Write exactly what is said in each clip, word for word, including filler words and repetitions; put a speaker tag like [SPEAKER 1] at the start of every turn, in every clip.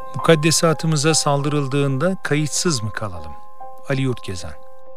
[SPEAKER 1] Mukaddesatımıza saldırıldığında kayıtsız mı kalalım? Ali Yurtgezen.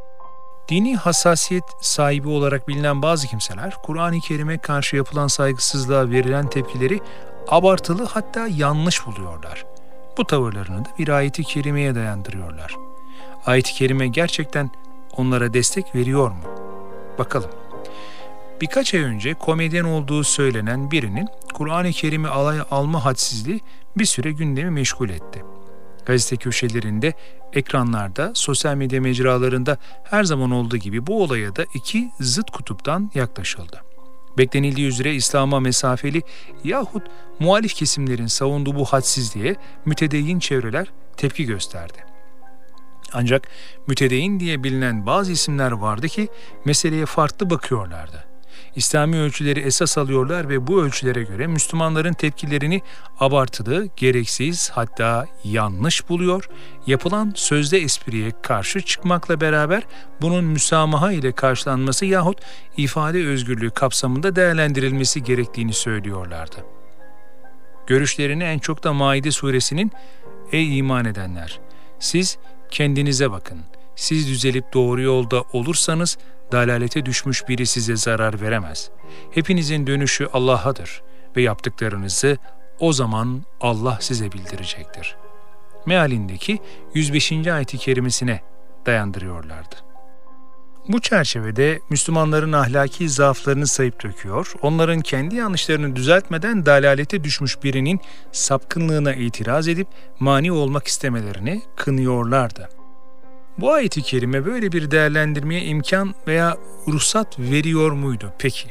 [SPEAKER 1] Dini hassasiyet sahibi olarak bilinen bazı kimseler, Kur'an-ı Kerim'e karşı yapılan saygısızlığa verilen tepkileri abartılı, hatta yanlış buluyorlar. Bu tavırlarını da bir ayet-i kerimeye dayandırıyorlar. Ayet-i kerime gerçekten onlara destek veriyor mu? Bakalım. Birkaç ay önce komedyen olduğu söylenen birinin Kur'an-ı Kerim'i alaya alma hadsizliği bir süre gündemi meşgul etti. Gazete köşelerinde, ekranlarda, sosyal medya mecralarında her zaman olduğu gibi bu olaya da iki zıt kutuptan yaklaşıldı. Beklenildiği üzere İslam'a mesafeli yahut muhalif kesimlerin savunduğu bu hadsizliğe mütedeyyin çevreler tepki gösterdi. Ancak mütedeyyin diye bilinen bazı isimler vardı ki meseleye farklı bakıyorlardı. İslami ölçüleri esas alıyorlar ve bu ölçülere göre Müslümanların tepkilerini abartılı, gereksiz, hatta yanlış buluyor, yapılan sözde espriye karşı çıkmakla beraber bunun müsamaha ile karşılanması yahut ifade özgürlüğü kapsamında değerlendirilmesi gerektiğini söylüyorlardı. Görüşlerini en çok da Maide suresinin "Ey iman edenler! Siz kendinize bakın. Siz düzelip doğru yolda olursanız dalalete düşmüş biri size zarar veremez. Hepinizin dönüşü Allah'adır ve yaptıklarınızı o zaman Allah size bildirecektir." Mealindeki yüz beşinci ayet-i kerimesine dayandırıyorlardı. Bu çerçevede Müslümanların ahlaki zaaflarını sayıp döküyor, onların kendi yanlışlarını düzeltmeden dalalete düşmüş birinin sapkınlığına itiraz edip mani olmak istemelerini kınıyorlardı. Bu ayet-i kerime böyle bir değerlendirmeye imkan veya ruhsat veriyor muydu peki?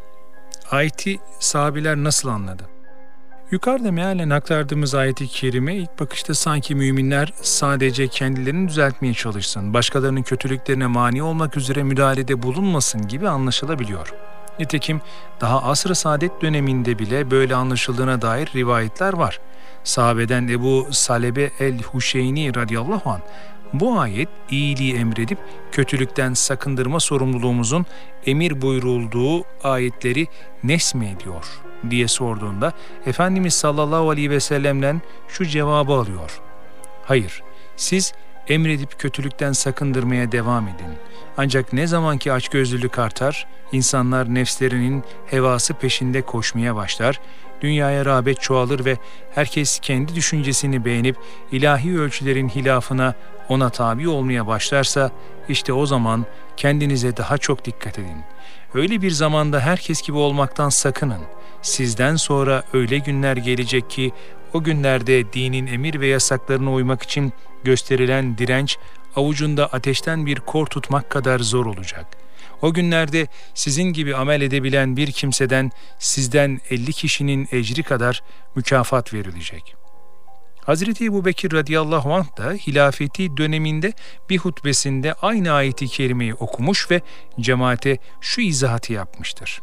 [SPEAKER 1] Ayeti sahabiler nasıl anladı? Yukarıda mealen aktardığımız ayet-i kerime ilk bakışta sanki müminler sadece kendilerini düzeltmeye çalışsın, başkalarının kötülüklerine mani olmak üzere müdahalede bulunmasın gibi anlaşılabiliyor. Nitekim daha asr-ı saadet döneminde bile böyle anlaşıldığına dair rivayetler var. Sahabeden Ebu Salebe el-Huşeyni radıyallahu anh, bu ayet iyiliği emredip kötülükten sakındırma sorumluluğumuzun emir buyurulduğu ayetleri nesmi ediyor diye sorduğunda Efendimiz sallallahu aleyhi ve sellem'den şu cevabı alıyor: hayır, siz emredip kötülükten sakındırmaya devam edin. Ancak ne zamanki açgözlülük artar, insanlar nefslerinin hevası peşinde koşmaya başlar, dünyaya rağbet çoğalır ve herkes kendi düşüncesini beğenip ilahi ölçülerin hilafına ona tabi olmaya başlarsa, işte o zaman kendinize daha çok dikkat edin. Öyle bir zamanda herkes gibi olmaktan sakının. Sizden sonra öyle günler gelecek ki o günlerde dinin emir ve yasaklarına uymak için gösterilen direnç avucunda ateşten bir kor tutmak kadar zor olacak. O günlerde sizin gibi amel edebilen bir kimseden sizden elli kişinin ecri kadar mükafat verilecek. Hazreti Ebubekir radıyallahu anh da hilafeti döneminde bir hutbesinde aynı ayeti kerimeyi okumuş ve cemaate şu izahatı yapmıştır: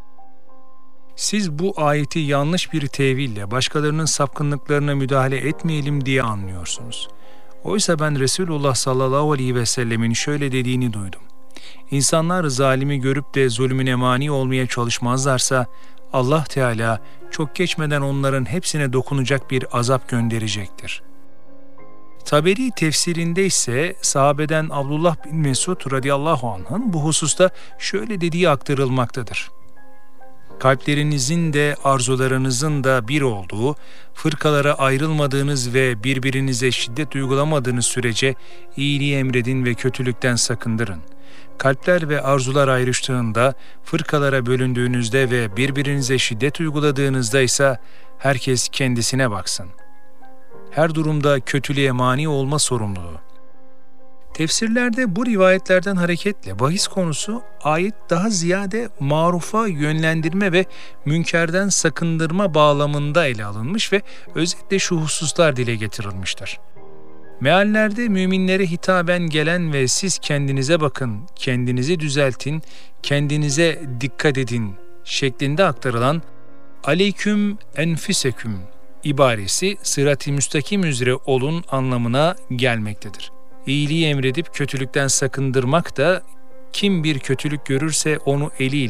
[SPEAKER 1] siz bu ayeti yanlış bir teville başkalarının sapkınlıklarına müdahale etmeyelim diye anlıyorsunuz. Oysa ben Resulullah sallallahu aleyhi ve sellemin şöyle dediğini duydum: İnsanlar zalimi görüp de zulmüne mani olmaya çalışmazlarsa Allah Teala çok geçmeden onların hepsine dokunacak bir azap gönderecektir. Taberi tefsirinde ise sahabeden Abdullah bin Mesud radıyallahu anh'ın bu hususta şöyle dediği aktarılmaktadır: kalplerinizin de arzularınızın da bir olduğu, fırkalara ayrılmadığınız ve birbirinize şiddet uygulamadığınız sürece iyiliği emredin ve kötülükten sakındırın. Kalpler ve arzular ayrıştığında, fırkalara bölündüğünüzde ve birbirinize şiddet uyguladığınızda ise herkes kendisine baksın. Her durumda kötülüğe mani olma sorumluluğu. Tefsirlerde bu rivayetlerden hareketle bahis konusu ayet daha ziyade marufa yönlendirme ve münkerden sakındırma bağlamında ele alınmış ve özetle şu hususlar dile getirilmiştir. Meallerde müminlere hitaben gelen ve siz kendinize bakın, kendinizi düzeltin, kendinize dikkat edin şeklinde aktarılan aleyküm enfüseküm ibaresi sırat-ı müstakim üzere olun anlamına gelmektedir. İyiliği emredip kötülükten sakındırmak da kim bir kötülük görürse onu eliyle,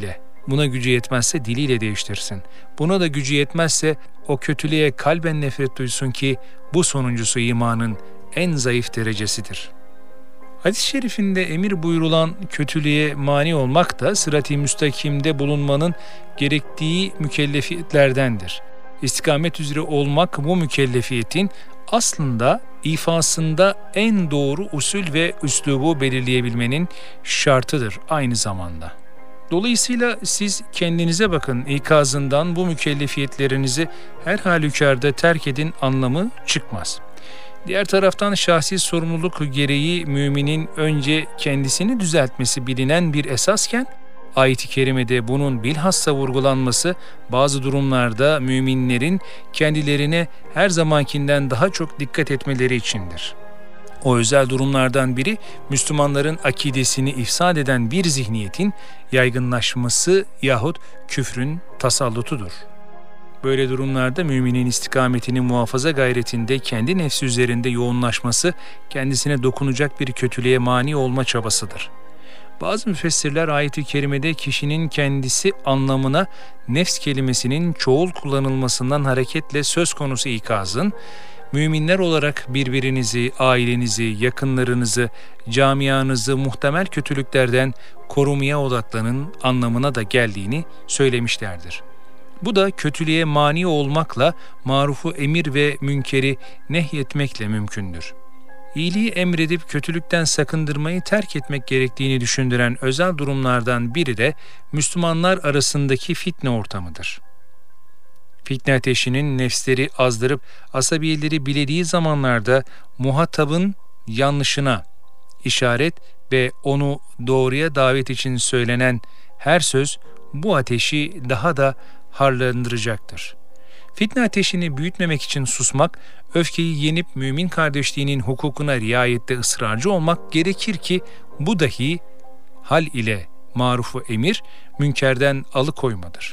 [SPEAKER 1] Buna gücü yetmezse diliyle değiştirsin. Buna da gücü yetmezse o kötülüğe kalben nefret duysun ki bu sonuncusu imanın en zayıf derecesidir. Hadis-i şerifinde emir buyurulan kötülüğe mani olmak da sırat-i müstakimde bulunmanın gerektiği mükellefiyetlerdendir. İstikamet üzere olmak bu mükellefiyetin aslında ifasında en doğru usul ve üslubu belirleyebilmenin şartıdır aynı zamanda. Dolayısıyla siz kendinize bakın, ikazından bu mükellefiyetlerinizi her halükarda terk edin anlamı çıkmaz. Diğer taraftan şahsi sorumluluk gereği müminin önce kendisini düzeltmesi bilinen bir esasken, ayet-i kerimede bunun bilhassa vurgulanması bazı durumlarda müminlerin kendilerine her zamankinden daha çok dikkat etmeleri içindir. O özel durumlardan biri Müslümanların akidesini ifsad eden bir zihniyetin yaygınlaşması yahut küfrün tasallutudur. Böyle durumlarda müminin istikametini muhafaza gayretinde kendi nefsi üzerinde yoğunlaşması kendisine dokunacak bir kötülüğe mani olma çabasıdır. Bazı müfessirler ayet-i kerimede kişinin kendisi anlamına nefs kelimesinin çoğul kullanılmasından hareketle söz konusu ikazın, müminler olarak birbirinizi, ailenizi, yakınlarınızı, camianızı muhtemel kötülüklerden korumaya odaklanın anlamına da geldiğini söylemişlerdir. Bu da kötülüğe mani olmakla marufu emir ve münkeri nehyetmekle mümkündür. İyiliği emredip kötülükten sakındırmayı terk etmek gerektiğini düşündüren özel durumlardan biri de Müslümanlar arasındaki fitne ortamıdır. Fitne ateşinin nefsleri azdırıp asabiyeleri bilediği zamanlarda muhatabın yanlışına işaret ve onu doğruya davet için söylenen her söz bu ateşi daha da harlandıracaktır. Fitne ateşini büyütmemek için susmak, öfkeyi yenip mümin kardeşliğinin hukukuna riayette ısrarcı olmak gerekir ki bu dahi hal ile marufu emir, münkerden alıkoymadır.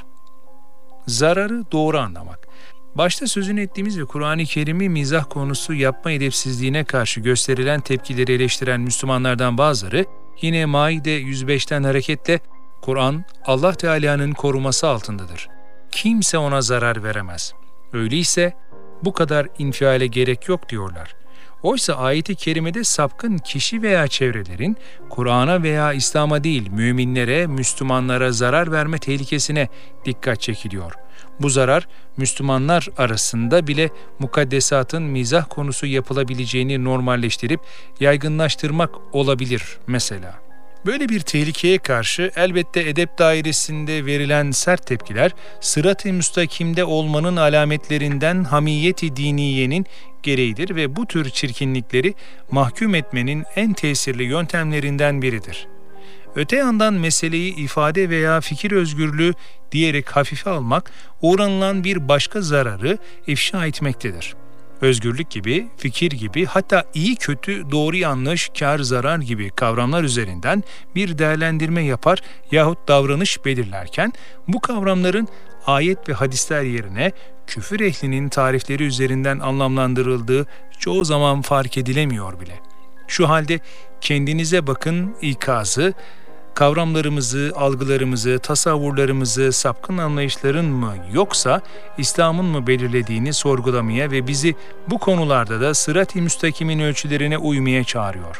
[SPEAKER 1] Zararı doğru anlamak. Başta sözünü ettiğimiz ve Kur'an-ı Kerim'i mizah konusu yapma edepsizliğine karşı gösterilen tepkileri eleştiren Müslümanlardan bazıları, yine Maide yüz beşten hareketle Kur'an Allah Teala'nın koruması altındadır. Kimse ona zarar veremez. Öyleyse bu kadar infiale gerek yok diyorlar. Oysa ayet-i kerimede sapkın kişi veya çevrelerin Kur'an'a veya İslam'a değil müminlere, Müslümanlara zarar verme tehlikesine dikkat çekiliyor. Bu zarar Müslümanlar arasında bile mukaddesatın mizah konusu yapılabileceğini normalleştirip yaygınlaştırmak olabilir mesela. Böyle bir tehlikeye karşı elbette edep dairesinde verilen sert tepkiler, sırat-ı müstakimde olmanın alametlerinden hamiyet-i diniyenin gereğidir ve bu tür çirkinlikleri mahkum etmenin en tesirli yöntemlerinden biridir. Öte yandan meseleyi ifade veya fikir özgürlüğü diyerek hafife almak, uğranılan bir başka zararı ifşa etmektedir. Özgürlük gibi, fikir gibi, hatta iyi kötü, doğru yanlış, kar zarar gibi kavramlar üzerinden bir değerlendirme yapar yahut davranış belirlerken bu kavramların ayet ve hadisler yerine küfür ehlinin tarifleri üzerinden anlamlandırıldığı çoğu zaman fark edilemiyor bile. Şu halde kendinize bakın ikazı, kavramlarımızı, algılarımızı, tasavvurlarımızı sapkın anlayışların mı yoksa İslam'ın mı belirlediğini sorgulamaya ve bizi bu konularda da sırat-ı müstakimin ölçülerine uymaya çağırıyor.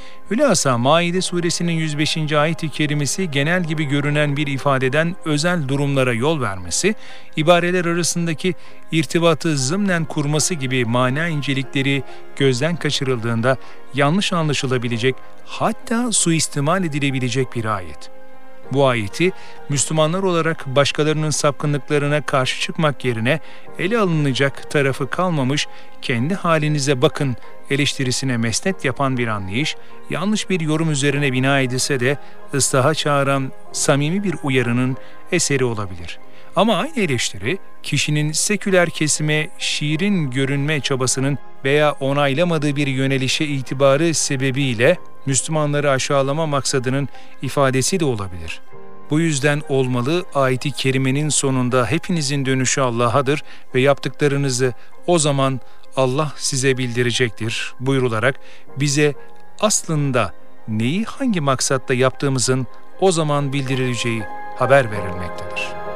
[SPEAKER 1] Hülasa Maide suresinin yüz beşinci ayet-i kerimesi genel gibi görünen bir ifadeden özel durumlara yol vermesi, ibareler arasındaki irtibatı zımnen kurması gibi mana incelikleri gözden kaçırıldığında yanlış anlaşılabilecek, hatta suistimal edilebilecek bir ayet. Bu ayeti Müslümanlar olarak başkalarının sapkınlıklarına karşı çıkmak yerine ele alınacak tarafı kalmamış, kendi halinize bakın eleştirisine mesnet yapan bir anlayış, yanlış bir yorum üzerine bina edilse de ıslaha çağıran samimi bir uyarının eseri olabilir. Ama aynı eleştiri, kişinin seküler kesime şiirin görünme çabasının veya onaylamadığı bir yönelişe itibarı sebebiyle Müslümanları aşağılama maksadının ifadesi de olabilir. Bu yüzden olmalı ayet-i kerimenin sonunda hepinizin dönüşü Allah'adır ve yaptıklarınızı o zaman Allah size bildirecektir buyrularak bize aslında neyi hangi maksatta yaptığımızın o zaman bildirileceği haber verilmektedir.